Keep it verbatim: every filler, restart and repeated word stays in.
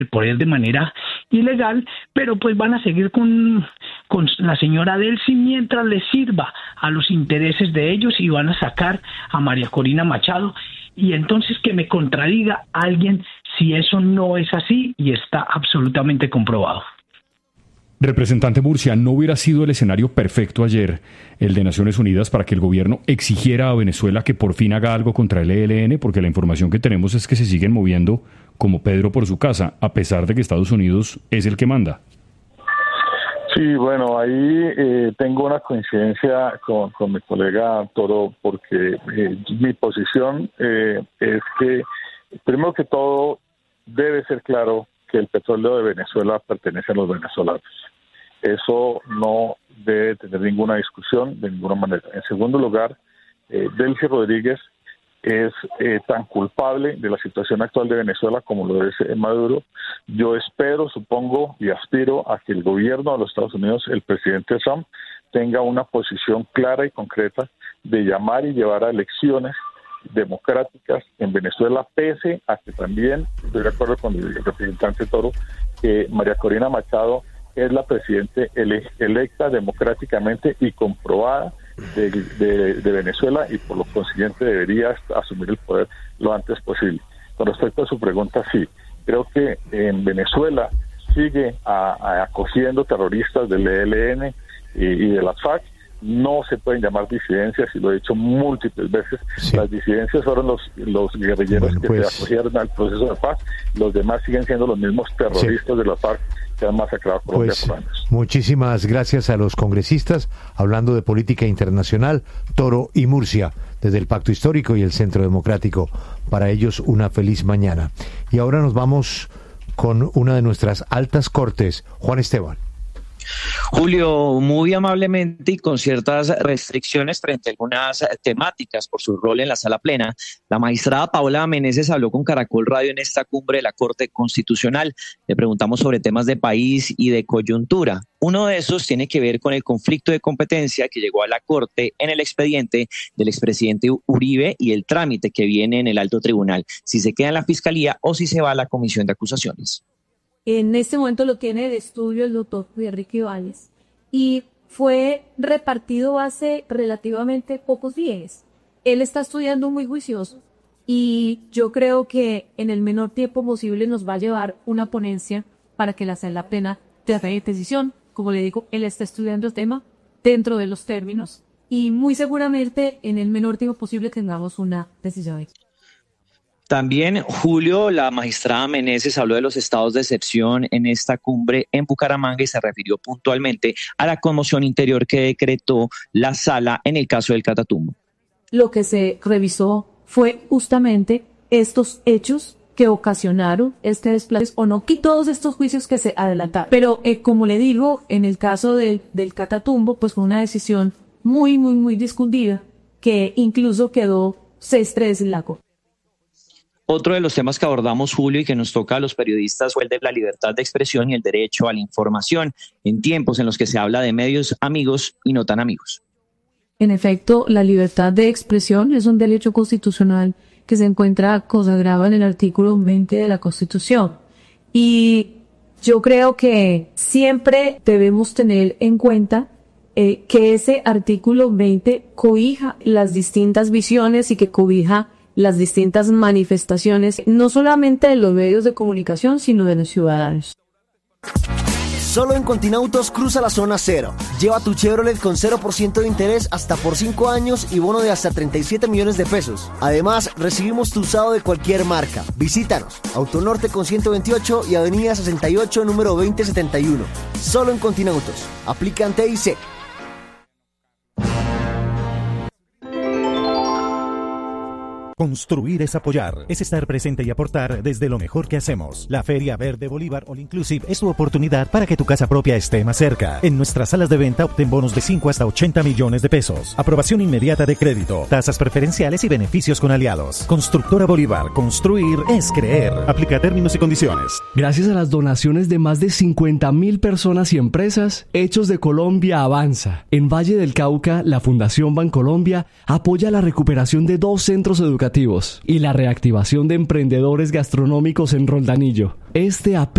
el poder de manera ilegal, pero pues van a seguir con, con la señora Delcy mientras les sirva a los intereses de ellos y van a sacar a María Corina Machado. Y entonces que me contradiga alguien si eso no es así y está absolutamente comprobado. Representante Murcia, ¿no hubiera sido el escenario perfecto ayer, el de Naciones Unidas, para que el gobierno exigiera a Venezuela que por fin haga algo contra el E L N? Porque la información que tenemos es que se siguen moviendo como Pedro por su casa, a pesar de que Estados Unidos es el que manda. Sí, bueno, ahí eh, tengo una coincidencia con, con mi colega Toro, porque eh, mi posición eh, es que, primero que todo, debe ser claro que el petróleo de Venezuela pertenece a los venezolanos. Eso no debe tener ninguna discusión de ninguna manera. En segundo lugar, eh, Delcy Rodríguez es eh, tan culpable de la situación actual de Venezuela como lo es eh, Maduro. Yo espero, supongo y aspiro a que el gobierno de los Estados Unidos, el presidente Trump, tenga una posición clara y concreta de llamar y llevar a elecciones democráticas en Venezuela, pese a que también estoy de acuerdo con el representante Toro que María Corina Machado es la presidenta ele- electa democráticamente y comprobada de, de, de Venezuela, y por lo consiguiente debería asumir el poder lo antes posible. Con respecto a su pregunta, sí, creo que en Venezuela sigue a, a acogiendo terroristas del E L N y, y de las FARC. No se pueden llamar disidencias, y lo he dicho múltiples veces. Sí. Las disidencias fueron los, los guerrilleros bueno, que pues... se acogieron al proceso de paz. Los demás siguen siendo los mismos terroristas sí. de la FARC que han masacrado a Colombia pues, por años. Muchísimas gracias a los congresistas. Hablando de política internacional, Toro y Murcia, desde el Pacto Histórico y el Centro Democrático. Para ellos, una feliz mañana. Y ahora nos vamos con una de nuestras altas cortes, Juan Esteban. Julio, muy amablemente y con ciertas restricciones frente a algunas temáticas por su rol en la sala plena, la magistrada Paola Meneses habló con Caracol Radio en esta cumbre de la Corte Constitucional. Le preguntamos sobre temas de país y de coyuntura. Uno de esos tiene que ver con el conflicto de competencia que llegó a la Corte en el expediente del expresidente Uribe y el trámite que viene en el alto tribunal, si se queda en la fiscalía o si se va a la comisión de acusaciones. En este momento lo tiene de estudio el doctor Enrique Valles y fue repartido hace relativamente pocos días. Él está estudiando muy juicioso y yo creo que en el menor tiempo posible nos va a llevar una ponencia para que la sala plena tome decisión. Como le digo, él está estudiando el tema dentro de los términos y muy seguramente en el menor tiempo posible tengamos una decisión. También, Julio, la magistrada Meneses habló de los estados de excepción en esta cumbre en Bucaramanga y se refirió puntualmente a la conmoción interior que decretó la sala en el caso del Catatumbo. Lo que se revisó fue justamente estos hechos que ocasionaron este desplazamiento o no, y todos estos juicios que se adelantaron. Pero, eh, como le digo, en el caso del, del Catatumbo, pues fue una decisión muy, muy, muy discutida que incluso quedó seis tres en la Corte. Otro de los temas que abordamos, Julio, y que nos toca a los periodistas fue el de la libertad de expresión y el derecho a la información en tiempos en los que se habla de medios amigos y no tan amigos. En efecto, la libertad de expresión es un derecho constitucional que se encuentra consagrado en el artículo veinte de la Constitución. Y yo creo que siempre debemos tener en cuenta eh, que ese artículo veinte cobija las distintas visiones y que cobija las distintas manifestaciones, no solamente de los medios de comunicación, sino de los ciudadanos. Solo en Continautos cruza la zona cero. Lleva tu Chevrolet con cero por ciento de interés hasta por cinco años y bono de hasta treinta y siete millones de pesos. Además, recibimos tu usado de cualquier marca. Visítanos. Autonorte con ciento veintiocho y Avenida sesenta y ocho, número veinte setenta y uno. Solo en Continautos. Aplican T I C. Construir es apoyar, es estar presente y aportar desde lo mejor que hacemos. La Feria Verde Bolívar All Inclusive es tu oportunidad para que tu casa propia esté más cerca. En nuestras salas de venta obtén bonos de cinco hasta ochenta millones de pesos. Aprobación inmediata de crédito, tasas preferenciales y beneficios con aliados. Constructora Bolívar, construir es creer. Aplica términos y condiciones. Gracias a las donaciones de más de cincuenta mil personas y empresas, Hechos de Colombia avanza. En Valle del Cauca, la Fundación Bancolombia apoya la recuperación de dos centros educativos y la reactivación de emprendedores gastronómicos en Roldanillo. Este